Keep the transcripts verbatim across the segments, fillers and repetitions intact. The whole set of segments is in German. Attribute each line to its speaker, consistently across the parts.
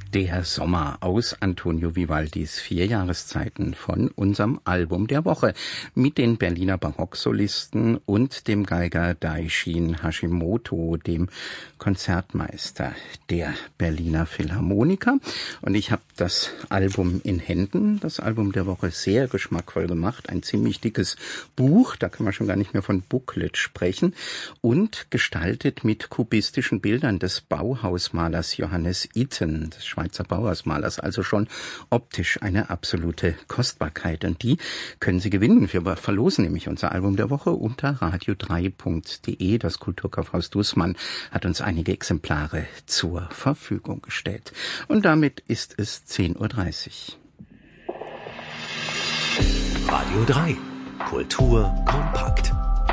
Speaker 1: Der Sommer aus Antonio Vivaldis Vier Jahreszeiten von unserem Album der Woche mit den Berliner Barocksolisten und dem Geiger Daishin Hashimoto, dem Konzertmeister der Berliner Philharmoniker. Und ich habe das Album in Händen, das Album der Woche, sehr geschmackvoll gemacht. Ein ziemlich dickes Buch, da kann man schon gar nicht mehr von Booklet sprechen. Und gestaltet mit kubistischen Bildern des Bauhausmalers Johannes Itten, des Schweizer Bauhausmalers, also schon optisch eine absolute Kostbarkeit. Und die können Sie gewinnen. Wir verlosen nämlich unser Album der Woche unter radio drei punkt de. Das Kulturkaufhaus Dußmann hat uns einige Exemplare zur Verfügung gestellt. Und damit ist es zehn Uhr dreißig.
Speaker 2: Radio drei. Kultur kompakt.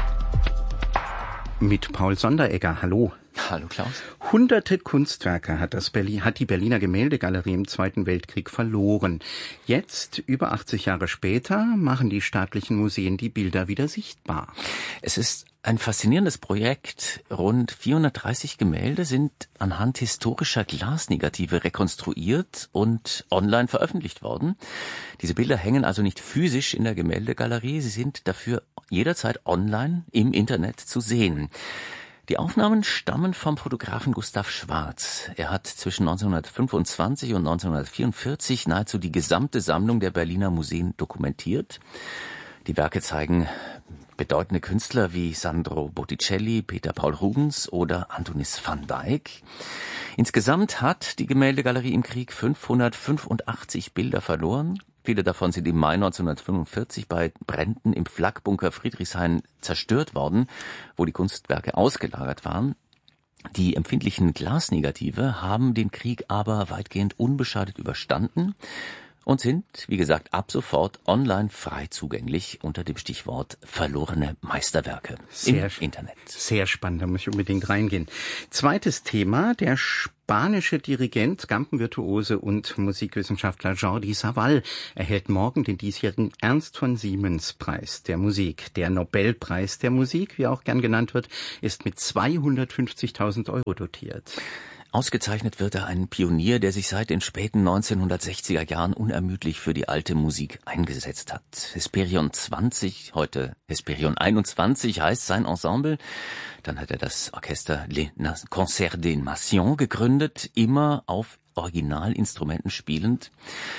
Speaker 1: Mit Paul Sonderegger. Hallo.
Speaker 3: Hallo Klaus.
Speaker 1: Hunderte Kunstwerke hat, das Berlin, hat die Berliner Gemäldegalerie im Zweiten Weltkrieg verloren. Jetzt, über achtzig Jahre später, machen die staatlichen Museen die Bilder wieder sichtbar.
Speaker 3: Es ist ein faszinierendes Projekt. Rund vierhundertdreißig Gemälde sind anhand historischer Glasnegative rekonstruiert und online veröffentlicht worden. Diese Bilder hängen also nicht physisch in der Gemäldegalerie, sie sind dafür jederzeit online im Internet zu sehen. Die Aufnahmen stammen vom Fotografen Gustav Schwarz. Er hat zwischen neunzehnhundertfünfundzwanzig und neunzehnhundertvierundvierzig nahezu die gesamte Sammlung der Berliner Museen dokumentiert. Die Werke zeigen bedeutende Künstler wie Sandro Botticelli, Peter Paul Rubens oder Antonis van Dyck. Insgesamt hat die Gemäldegalerie im Krieg fünfhundertfünfundachtzig Bilder verloren. Viele davon sind im Mai neunzehnhundertfünfundvierzig bei Bränden im Flakbunker Friedrichshain zerstört worden, wo die Kunstwerke ausgelagert waren. Die empfindlichen Glasnegative haben den Krieg aber weitgehend unbeschadet überstanden und sind, wie gesagt, ab sofort online frei zugänglich unter dem Stichwort verlorene Meisterwerke
Speaker 1: sehr,
Speaker 3: im Internet.
Speaker 1: Sehr spannend, da muss ich unbedingt reingehen. Zweites Thema, der spanische Dirigent, Gampenvirtuose und Musikwissenschaftler Jordi Savall erhält morgen den diesjährigen Ernst von Siemens Preis der Musik. Der Nobelpreis der Musik, wie auch gern genannt wird, ist mit zweihundertfünfzigtausend Euro dotiert.
Speaker 3: Ausgezeichnet wird er ein Pionier, der sich seit den späten neunzehnhundertsechziger Jahren unermüdlich für die alte Musik eingesetzt hat. Hesperion zwanzig, heute Hesperion einundzwanzig heißt sein Ensemble. Dann hat er das Orchester Les Concerts des Nations gegründet, immer auf Originalinstrumenten spielend.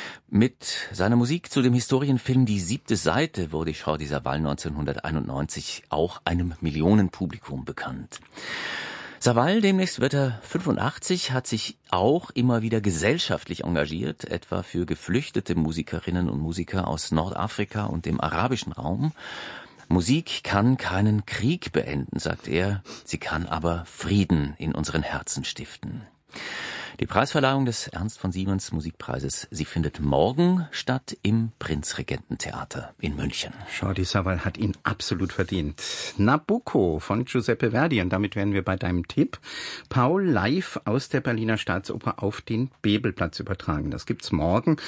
Speaker 3: Mit seiner Musik zu dem Historienfilm Die siebte Seite wurde Jordi Savall neunzehnhunderteinundneunzig auch einem Millionenpublikum bekannt. Savall, demnächst wird er fünfundachtzig, hat sich auch immer wieder gesellschaftlich engagiert, etwa für geflüchtete Musikerinnen und Musiker aus Nordafrika und dem arabischen Raum. Musik kann keinen Krieg beenden, sagt er, sie kann aber Frieden in unseren Herzen stiften. Die Preisverleihung des Ernst von Siemens Musikpreises, sie findet morgen statt im Prinzregententheater in München.
Speaker 1: Jordi Savall hat ihn absolut verdient. Nabucco von Giuseppe Verdi, und damit wären wir bei deinem Tipp. Paul, live aus der Berliner Staatsoper auf den Bebelplatz übertragen. Das gibt's morgen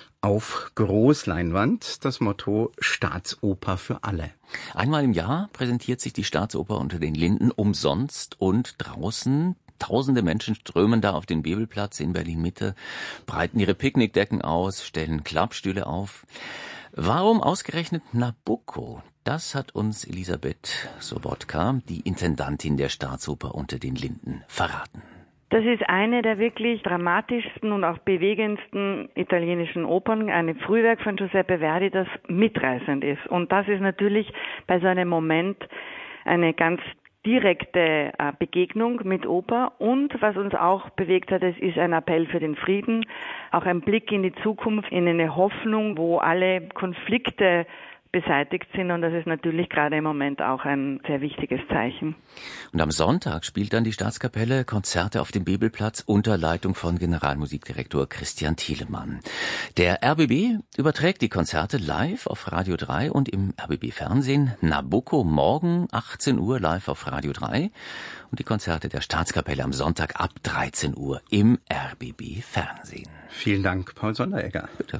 Speaker 1: auf Großleinwand. Das Motto Staatsoper für alle.
Speaker 3: Einmal im Jahr präsentiert sich die Staatsoper unter den Linden umsonst und draußen. Tausende Menschen strömen da auf den Bebelplatz in Berlin-Mitte, breiten ihre Picknickdecken aus, stellen Klappstühle auf. Warum ausgerechnet Nabucco? Das hat uns Elisabeth Sobotka, die Intendantin der Staatsoper unter den Linden, verraten.
Speaker 4: Das ist eine der wirklich dramatischsten und auch bewegendsten italienischen Opern, ein Frühwerk von Giuseppe Verdi, das mitreißend ist. Und das ist natürlich bei so einem Moment eine ganz direkte Begegnung mit Oper, und was uns auch bewegt hat, es ist ein Appell für den Frieden, auch ein Blick in die Zukunft, in eine Hoffnung, wo alle Konflikte beseitigt sind, und das ist natürlich gerade im Moment auch ein sehr wichtiges Zeichen.
Speaker 3: Und am Sonntag spielt dann die Staatskapelle Konzerte auf dem Bebelplatz unter Leitung von Generalmusikdirektor Christian Thielemann. Der R B B überträgt die Konzerte live auf Radio drei und im R B B-Fernsehen. Nabucco morgen achtzehn Uhr live auf Radio drei und die Konzerte der Staatskapelle am Sonntag ab dreizehn Uhr im R B B-Fernsehen.
Speaker 1: Vielen Dank, Paul Sonderegger.
Speaker 3: Bitte.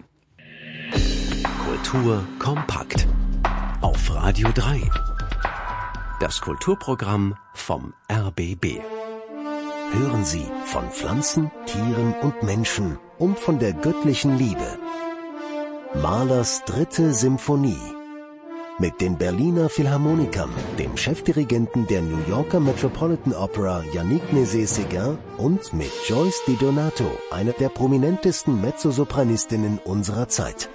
Speaker 2: Kultur kompakt auf Radio drei. Das Kulturprogramm vom R B B. hören Sie von Pflanzen, Tieren und Menschen und von der göttlichen Liebe. Mahlers dritte Symphonie. Mit den Berliner Philharmonikern, dem Chefdirigenten der New Yorker Metropolitan Opera Yannick Nézet-Séguin und mit Joyce DiDonato, einer der prominentesten Mezzosopranistinnen unserer Zeit.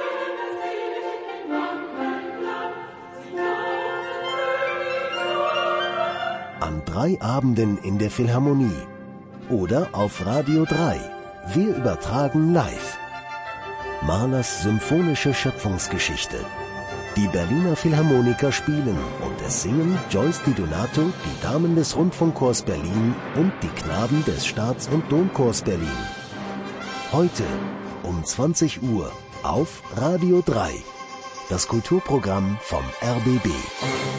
Speaker 2: An drei Abenden in der Philharmonie oder auf Radio drei. Wir übertragen live. Mahlers symphonische Schöpfungsgeschichte. Die Berliner Philharmoniker spielen und es singen Joyce DiDonato, die Damen des Rundfunkchors Berlin und die Knaben des Staats- und Domchors Berlin. Heute um zwanzig Uhr auf Radio drei. Das Kulturprogramm vom R B B.